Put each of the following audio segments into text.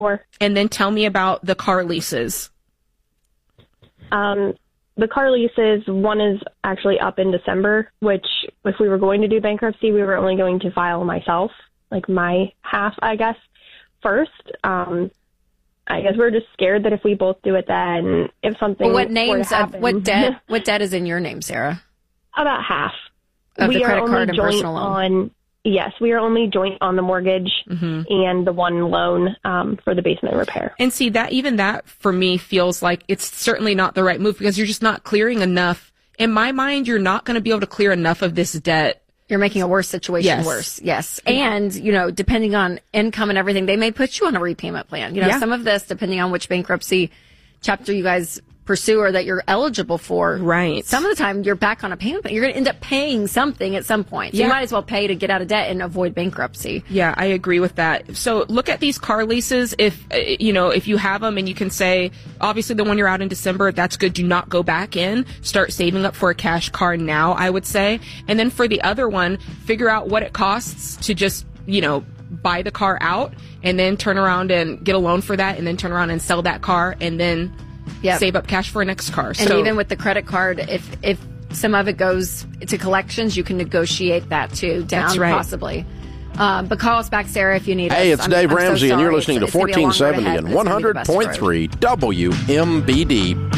Sure. And then tell me about the car leases. The car leases, one is actually up in December, which if we were going to do bankruptcy, we were only going to file myself, like my half, I guess, first. I guess we're just scared that if we both do it, then if something what were to happen, what debt is in your name, Sarah? About half. Of we the are credit only card and joint personal loan. Yes, we are only joint on the mortgage and the one loan for the basement repair. And see, that for me feels like it's certainly not the right move because you're just not clearing enough. In my mind, you're not going to be able to clear enough of this debt. You're making a worse situation worse. Yes. And, depending on income and everything, they may put you on a repayment plan. Some of this, depending on which bankruptcy chapter you guys pursue or that you're eligible for. Right. Some of the time you're back on a payment, but you're going to end up paying something at some point. So you might as well pay to get out of debt and avoid bankruptcy. Yeah, I agree with that. So look at these car leases. If you have them and you can say, obviously the one you're out in December, that's good. Do not go back in. Start saving up for a cash car now, I would say. And then for the other one, figure out what it costs to just, buy the car out and then turn around and get a loan for that and then turn around and sell that car and then save up cash for a next car. And even with the credit card, if some of it goes to collections, you can negotiate that too down, possibly. But call us back, Sarah, if you need us. Hey, it's Dave Ramsey, and you're listening to 1470 and 100.3 WMBD.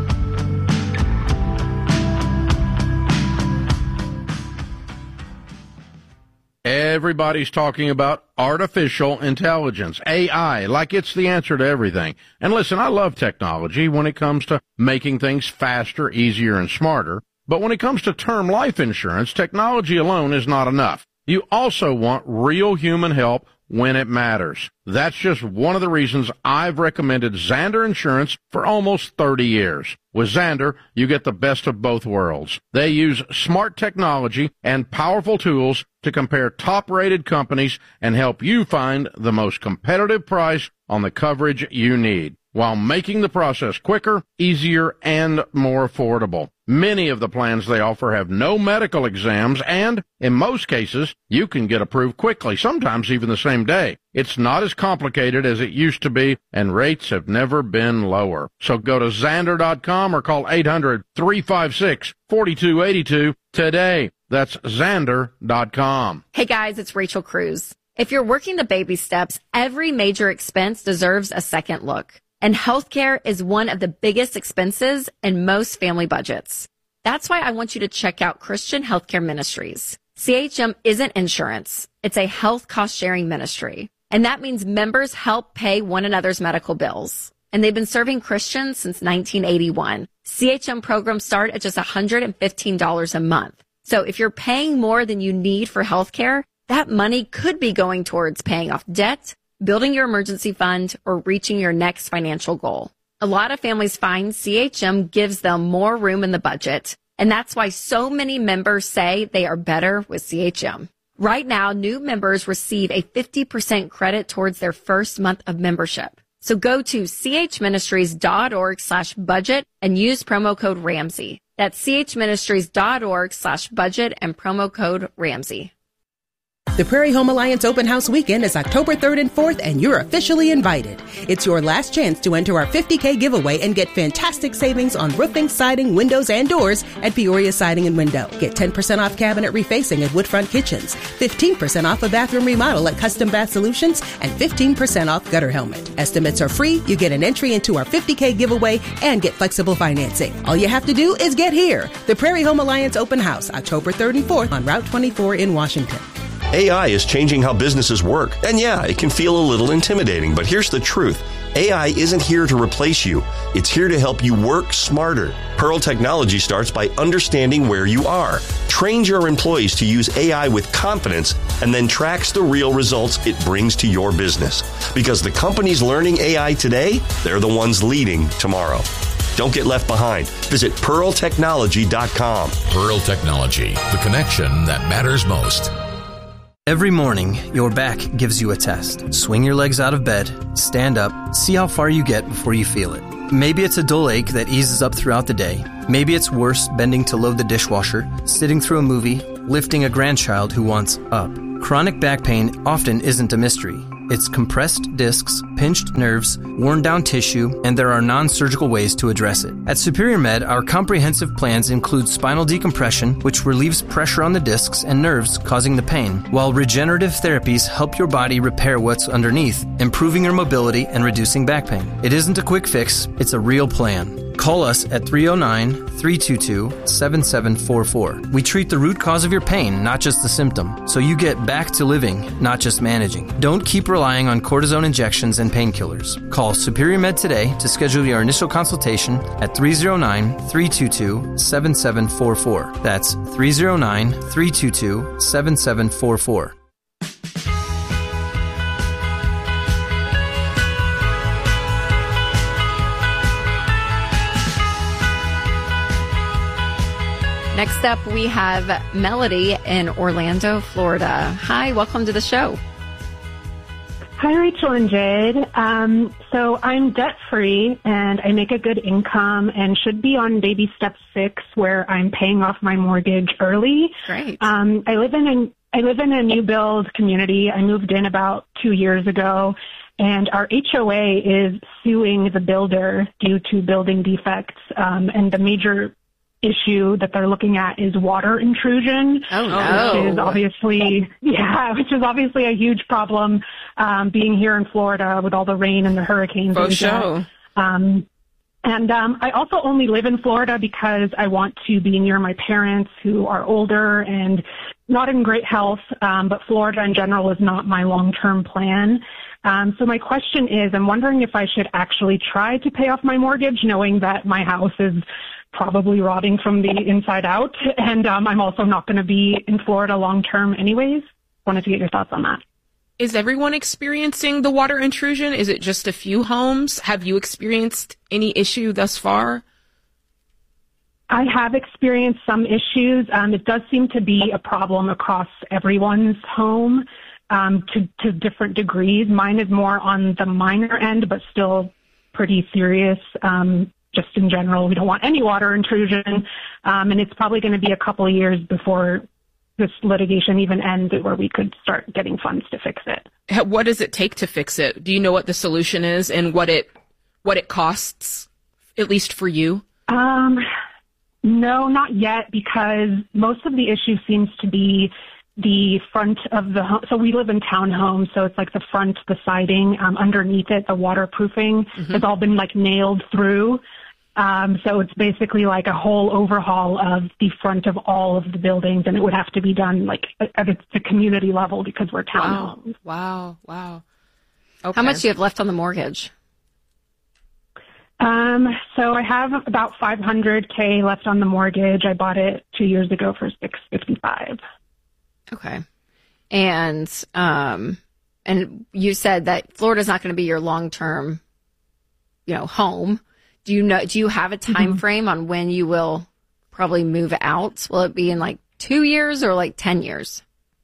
Everybody's talking about artificial intelligence, AI, like it's the answer to everything. And listen, I love technology when it comes to making things faster, easier, and smarter. But when it comes to term life insurance, technology alone is not enough. You also want real human help when it matters. That's just one of the reasons I've recommended Zander Insurance for almost 30 years. With Zander, you get the best of both worlds. They use smart technology and powerful tools to compare top-rated companies and help you find the most competitive price on the coverage you need, while making the process quicker, easier, and more affordable. Many of the plans they offer have no medical exams, and in most cases, you can get approved quickly, sometimes even the same day. It's not as complicated as it used to be, and rates have never been lower. So go to Zander.com or call 800-356-4282 today. That's Zander.com. Hey guys, it's Rachel Cruz. If you're working the baby steps, every major expense deserves a second look. And healthcare is one of the biggest expenses in most family budgets. That's why I want you to check out Christian Healthcare Ministries. CHM isn't insurance. It's a health cost-sharing ministry. And that means members help pay one another's medical bills. And they've been serving Christians since 1981. CHM programs start at just $115 a month. So if you're paying more than you need for healthcare, that money could be going towards paying off debt, building your emergency fund, or reaching your next financial goal. A lot of families find CHM gives them more room in the budget, and that's why so many members say they are better with CHM. Right now, new members receive a 50% credit towards their first month of membership. So go to chministries.org/budget and use promo code Ramsey. That's chministries.org/budget and promo code Ramsey. The Prairie Home Alliance Open House Weekend is October 3rd and 4th, and you're officially invited. It's your last chance to enter our $50K giveaway and get fantastic savings on roofing, siding, windows, and doors at Peoria Siding and Window. Get 10% off cabinet refacing at Woodfront Kitchens, 15% off a bathroom remodel at Custom Bath Solutions, and 15% off gutter helmet. Estimates are free. You get an entry into our $50K giveaway and get flexible financing. All you have to do is get here. The Prairie Home Alliance Open House, October 3rd and 4th on Route 24 in Washington. AI is changing how businesses work. And yeah, it can feel a little intimidating, but here's the truth. AI isn't here to replace you. It's here to help you work smarter. Pearl Technology starts by understanding where you are, trains your employees to use AI with confidence, and then tracks the real results it brings to your business. Because the companies learning AI today, they're the ones leading tomorrow. Don't get left behind. Visit pearltechnology.com. Pearl Technology, the connection that matters most. Every morning, your back gives you a test. Swing your legs out of bed, stand up, see how far you get before you feel it. Maybe it's a dull ache that eases up throughout the day. Maybe it's worse bending to load the dishwasher, sitting through a movie, lifting a grandchild who wants up. Chronic back pain often isn't a mystery. It's compressed discs, pinched nerves, worn down tissue, and there are non-surgical ways to address it. At Superior Med, our comprehensive plans include spinal decompression, which relieves pressure on the discs and nerves causing the pain, while regenerative therapies help your body repair what's underneath, improving your mobility and reducing back pain. It isn't a quick fix, it's a real plan. Call us at 309-322-7744. We treat the root cause of your pain, not just the symptom, so you get back to living, not just managing. Don't keep relying on cortisone injections and painkillers. Call Superior Med today to schedule your initial consultation at 309-322-7744. That's 309-322-7744. Next up, we have Melody in Orlando, Florida. Hi, welcome to the show. Hi, Rachel and Jade. So I'm debt-free, and I make a good income and should be on baby step 6, where I'm paying off my mortgage early. Great. I live in a new build community. I moved in about 2 years ago, and our HOA is suing the builder due to building defects, and the major issue that they're looking at is water intrusion. Oh, no. Which is obviously a huge problem, being here in Florida with all the rain and the hurricanes. For sure. I also only live in Florida because I want to be near my parents who are older and not in great health, but Florida in general is not my long-term plan. So my question is, I'm wondering if I should actually try to pay off my mortgage, knowing that my house is probably rotting from the inside out, and I'm also not going to be in Florida long-term anyways. Wanted to get your thoughts on that. Is everyone experiencing the water intrusion? Is it just a few homes? Have you experienced any issue thus far? I have experienced some issues. It does seem to be a problem across everyone's home to different degrees. Mine is more on the minor end, but still pretty serious. Just in general, we don't want any water intrusion, and it's probably going to be a couple of years before this litigation even ends, where we could start getting funds to fix it. What does it take to fix it? Do you know what the solution is and what it costs, at least for you? No, not yet, because most of the issue seems to be the front of the home. So we live in townhomes, so it's like the front, the siding, underneath it, the waterproofing has all been like nailed through. So it's basically like a whole overhaul of the front of all of the buildings, and it would have to be done like at the community level because we're townhomes. Wow. Okay. How much do you have left on the mortgage? So I have about $500K left on the mortgage. I bought it 2 years ago for $655. Okay. And you said that Florida's not going to be your long-term, home. Do you have a time frame on when you will probably move out? Will it be in like 2 years or like 10 years?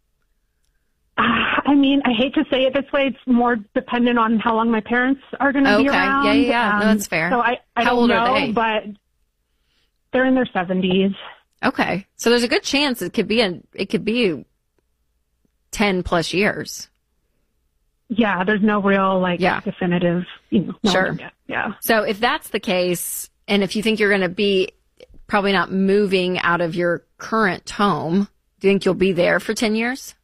I mean, I hate to say it this way. It's more dependent on how long my parents are going to be around. Yeah. No, that's fair. So I how don't old know, are they? But they're in their 70s. Okay. So there's a good chance it could be 10 plus years. Yeah, there's no real definitive, Sure. Yeah. So if that's the case, and if you think you're going to be probably not moving out of your current home, do you think you'll be there for 10 years?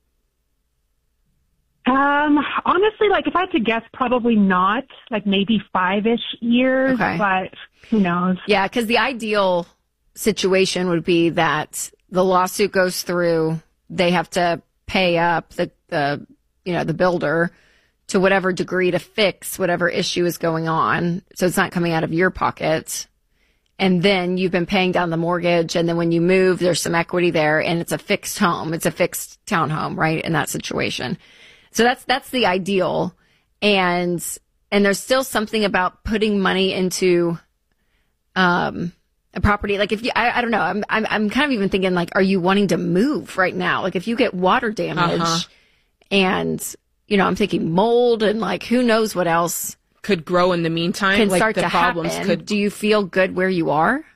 Honestly, if I had to guess, probably not. Maybe 5-ish years, Okay. But who knows? Yeah, because the ideal situation would be that the lawsuit goes through, they have to pay up the builder to whatever degree to fix whatever issue is going on. So it's not coming out of your pocket. And then you've been paying down the mortgage. And then when you move, there's some equity there and it's a fixed home. It's a fixed townhome, right? In that situation. So that's the ideal. And there's still something about putting money into, a property. I don't know. I'm kind of even thinking are you wanting to move right now? If you get water damage and, I'm thinking mold and who knows what else could grow in the meantime. Can start to happen. Do you feel good where you are?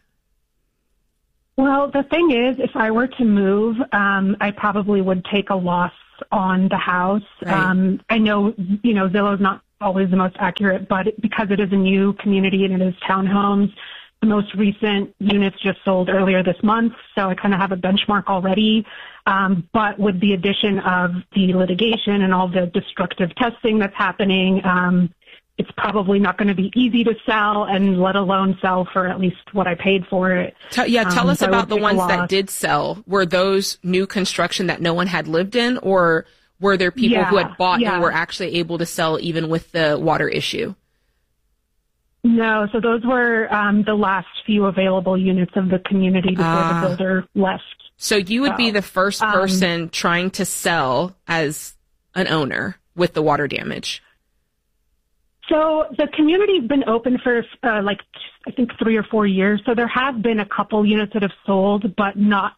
Well, the thing is, if I were to move, I probably would take a loss on the house. Right. I know, Zillow's not always the most accurate, but because it is a new community and it is townhomes, the most recent units just sold earlier this month, so I kind of have a benchmark already. But with the addition of the litigation and all the destructive testing that's happening, it's probably not going to be easy to sell, and let alone sell for at least what I paid for it. Tell us about the ones that did sell. Were those new construction that no one had lived in, or were there people who had bought and were actually able to sell even with the water issue? No, so those were the last few available units of the community before the builder left. So you would be the first person trying to sell as an owner with the water damage. So the community's been open for I think 3 or 4 years. So there have been a couple units that have sold, but not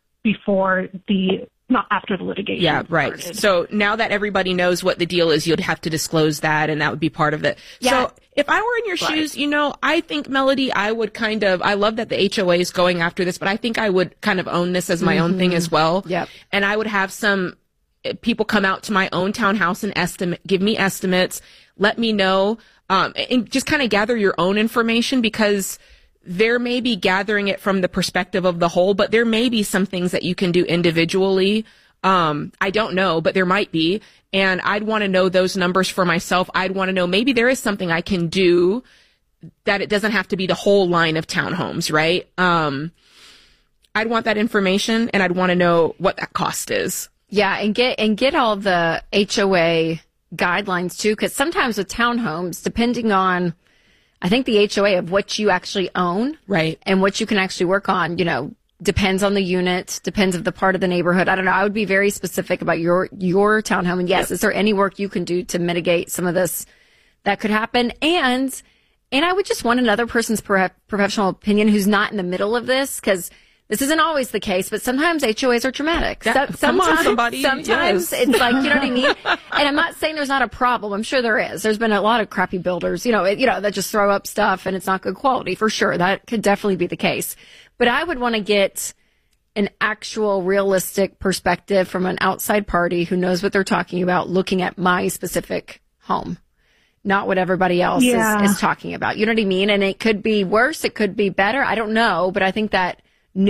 after the litigation. Yeah, right. started. So now that everybody knows what the deal is, you'd have to disclose that, and that would be part of it. Yeah. So if I were in your shoes, I think, Melody, I would I love that the HOA is going after this, but I think I would kind of own this as my own thing as well. Yep. And I would have some people come out to my own townhouse and give me estimates, let me know, and just kind of gather your own information, because there may be gathering it from the perspective of the whole, but there may be some things that you can do individually. I don't know, but there might be. And I'd want to know those numbers for myself. I'd want to know maybe there is something I can do that it doesn't have to be the whole line of townhomes, right? I'd want that information, and I'd want to know what that cost is. Yeah, and get all the HOA guidelines too, because sometimes with townhomes, depending on, I think the HOA of what you actually own, right, and what you can actually work on, depends on the unit, depends of the part of the neighborhood. I don't know. I would be very specific about your townhome. And yes, is there any work you can do to mitigate some of this that could happen? And I would just want another person's professional opinion who's not in the middle of this, because this isn't always the case, but sometimes HOAs are traumatic. Sometimes it's like, you know what I mean? And I'm not saying there's not a problem. I'm sure there is. There's been a lot of crappy builders, that just throw up stuff and it's not good quality, for sure. That could definitely be the case. But I would want to get an actual realistic perspective from an outside party who knows what they're talking about, looking at my specific home, not what everybody else is talking about. You know what I mean? And it could be worse. It could be better. I don't know. But I think that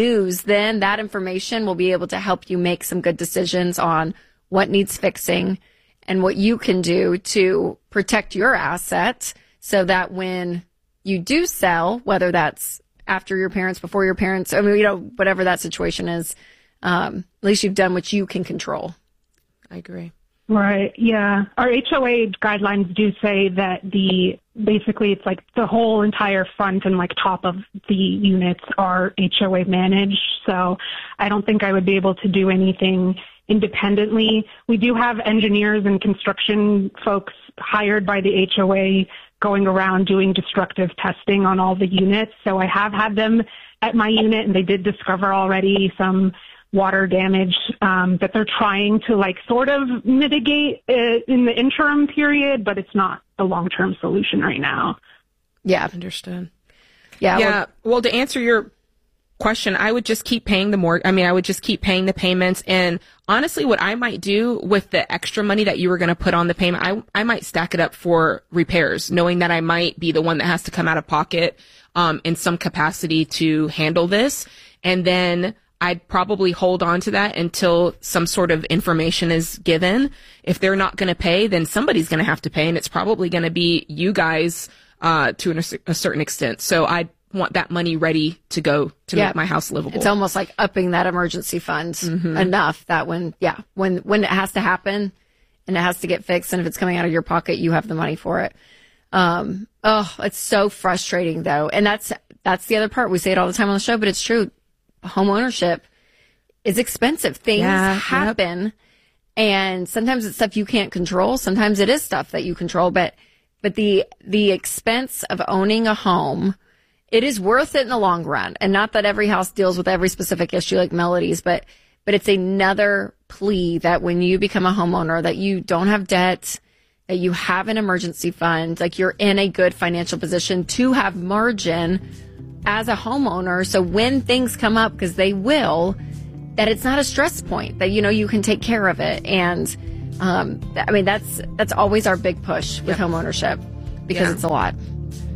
that information will be able to help you make some good decisions on what needs fixing and what you can do to protect your asset, so that when you do sell, whether that's after your parents, before your parents, whatever that situation is, at least you've done what you can control. I agree. Right. Yeah. Our HOA guidelines do say that basically it's like the whole entire front and top of the units are HOA managed. So I don't think I would be able to do anything independently. We do have engineers and construction folks hired by the HOA going around doing destructive testing on all the units. So I have had them at my unit, and they did discover already some water damage that they're trying to sort of mitigate in the interim period, but it's not the long-term solution right now. Yeah. Understood. Yeah. Well, to answer your question, I would just keep paying I would just keep paying the payments. And honestly, what I might do with the extra money that you were going to put on the payment, I might stack it up for repairs, knowing that I might be the one that has to come out of pocket in some capacity to handle this. And then I'd probably hold on to that until some sort of information is given. If they're not going to pay, then somebody's going to have to pay, and it's probably going to be you guys to a certain extent. So I want that money ready to go to make my house livable. It's almost like upping that emergency fund enough that when it has to happen and it has to get fixed, and if it's coming out of your pocket, you have the money for it. It's so frustrating though. And that's the other part. We say it all the time on the show, but it's true. Home ownership is expensive. Things happen, and sometimes it's stuff you can't control. Sometimes it is stuff that you control, but the expense of owning a home, it is worth it in the long run. And not that every house deals with every specific issue like Melody's, but it's another plea that when you become a homeowner, that you don't have debt, that you have an emergency fund, you're in a good financial position to have margin as a homeowner. So when things come up, because they will, that it's not a stress point, that, you can take care of it. And I mean, that's always our big push with home ownership because it's a lot.